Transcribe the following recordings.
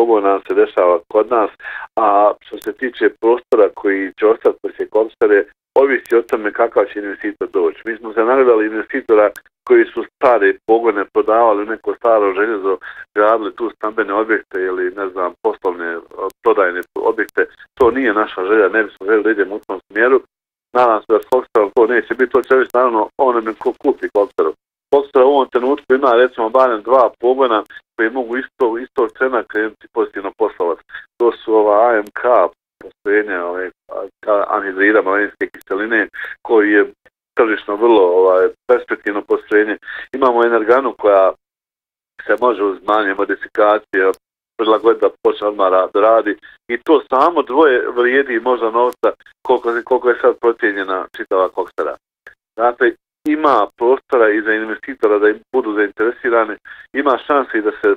pogona se dešava kod nas, a što se tiče prostora koji će ostati poslije Koksare, ovisi o tome kakav će investitor doći. Mi smo se nagledali investitora koji su stare pogone prodavali, neko staro željezo, gradili tu stambene objekte ili ne znam, poslovne prodajne objekte. To nije naša želja, ne bismo željeli da idemo u tom smjeru. Nadam se da s Koksarom to neće biti, to će reći naravno onome ko kupi Koksaru. Koksara u ovom trenutku ima recimo barem 2 pogona koji mogu istog cena krenuti pozitivno poslovati. To su ova AMK postrojenja, anhidrida malinske kiseline, koji je tržišno vrlo perspektivno postrojenje. Imamo Energanu koja se može uz manje modifikacije prilagoditi da počne odmah da radi i to samo dvoje vrijedi možda novca koliko je sad procijenjena čitava Koksara. Dakle, ima prostora i za investitora da im budu zainteresirani, ima šanse i da se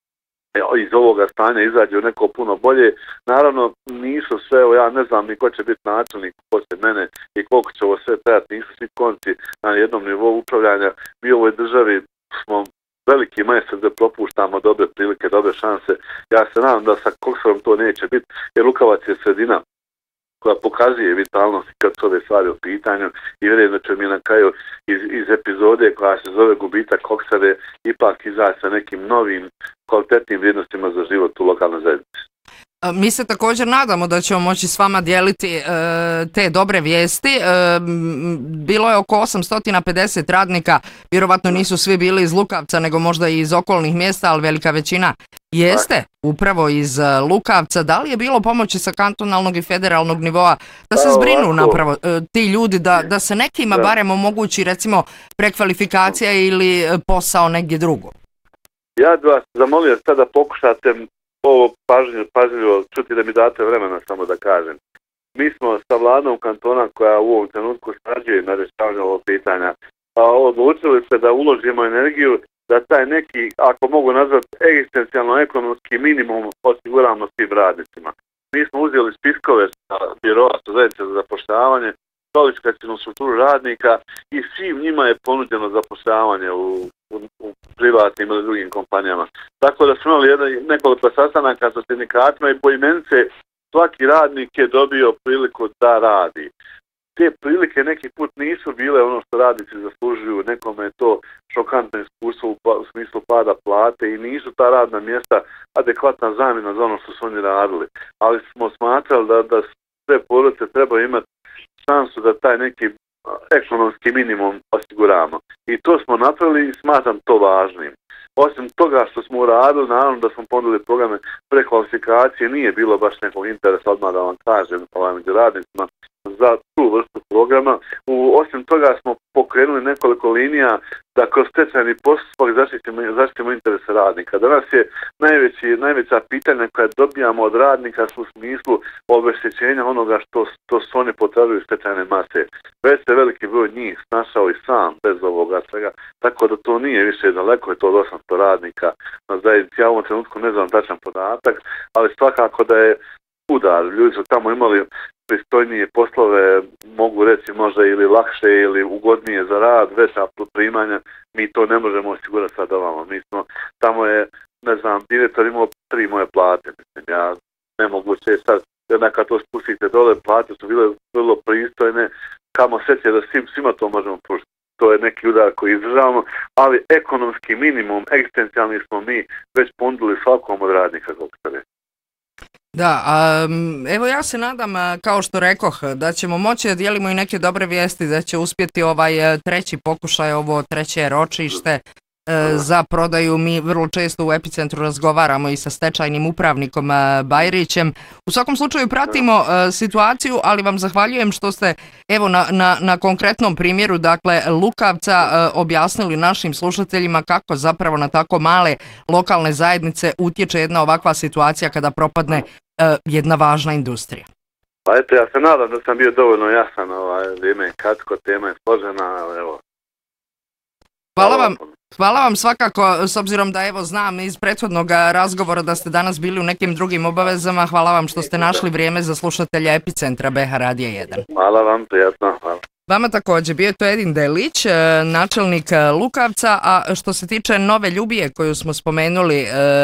iz ovoga stanja izađe u neko puno bolje. Naravno, nisu sve, ja ne znam ni ko će biti načelnik poslije mene i koliko će ovo sve trajati, nisu svi konci na jednom nivou upravljanja. Mi u ovoj državi smo veliki majstor da propuštamo dobre prilike, dobre šanse. Ja se nadam da sa Koksarom to neće biti, jer Lukavac je sredina koja pokazuje vitalnost kad su ove stvari u pitanju i vjerujem da će mi na kraju iz epizode koja se zove Gubitak Koksare ipak izaći sa nekim novim kvalitetnim vrijednostima za život u lokalnoj zajednici. Mi se također nadamo da ćemo moći s vama dijeliti te dobre vijesti. Bilo je oko 850 radnika, vjerovatno nisu svi bili iz Lukavca, nego možda i iz okolnih mjesta, ali velika većina jeste upravo iz Lukavca. Da li je bilo pomoći sa kantonalnog i federalnog nivoa da se zbrinu napravo ti ljudi, da se nekima barem omogući recimo prekvalifikacija ili posao negdje drugo? Ja bih vas zamolio sada pokušate ovo pažljivo čuti da mi date vremena samo da kažem. Mi smo sa vladom kantona koja u ovom trenutku sarađuje na rješavanju ovog pitanja, odlučili se da uložimo energiju da taj neki, ako mogu nazvati egzistencijalno ekonomski minimum osiguramo svim radnicima. Mi smo uzeli spiskove sa biroa, sa zajednice za zapošljavanje, kvalifikacijnu strukturu radnika i svim njima je ponuđeno zapošljavanje u privatnim ili drugim kompanijama. Tako da smo imali nekoliko sastanaka sa sindikatima i poimence svaki radnik je dobio priliku da radi. Te prilike neki put nisu bile ono što radnici zaslužuju, nekome je to šokantno iskustvo u smislu pada plate i nisu ta radna mjesta adekvatna zamjena za ono što su oni radili. Ali smo smatrali da sve porodice trebaju imati šansu da taj neki ekonomski minimum osiguramo. I to smo napravili i smatram to važnim. Osim toga što smo uradili, naravno da smo ponudili programe prekvalifikacije, nije bilo baš nekog interesa, odmah da vam kažem, među radnicima, za tu vrstu programa. Osim toga smo pokrenuli nekoliko linija da kroz stečajni postupak zaštitimo interese radnika. Danas je najveća pitanja koja dobijamo od radnika su u smislu obeštećenja onoga što su oni potražuju stečajne mase. Već se veliki broj njih snašao i sam bez ovoga svega, tako da to nije više daleko, je to od 800 radnika na zajednici. Ja u ovom trenutku ne znam tačan podatak, ali svakako da je udar. Ljudi su tamo imali pristojnije poslove, mogu reći možda ili lakše ili ugodnije za rad, veća primanja, mi to ne možemo osigurati sad ovamo. Mi smo, tamo je, ne znam, direktor imao 3 moje plate, mislim, ja ne mogu se sad, jednaka to spustite dole, plate su bile vrlo pristojne, kamo sreće da svima to možemo pružiti. To je neki udar koji izdržavamo, ali ekonomski minimum, egzistencijalni smo mi već ponudili svakom od radnika Koksare. Da, evo ja se nadam, kao što rekoh, da ćemo moći da dijelimo i neke dobre vijesti, da će uspjeti ovaj treći pokušaj, ovo treće ročište za prodaju. Mi vrlo često u Epicentru razgovaramo i sa stečajnim upravnikom Bajrićem. U svakom slučaju pratimo situaciju, ali vam zahvaljujem što ste evo na konkretnom primjeru, dakle Lukavca, objasnili našim slušateljima kako zapravo na tako male lokalne zajednice utječe jedna ovakva situacija kada propadne jedna važna industrija. Pa eto, ja se nadam da sam bio dovoljno jasan, vrijeme je kratko, tema je složena, evo. Hvala vam svakako, s obzirom da evo znam iz prethodnog razgovora da ste danas bili u nekim drugim obavezama. Hvala vam što ste našli vrijeme za slušatelja Epicentra BH Radija 1. Hvala vam, prijatno, hvala. Vama također, bio je to Edin Delić, načelnik Lukavca, a što se tiče Nove Ljubije koju smo spomenuli,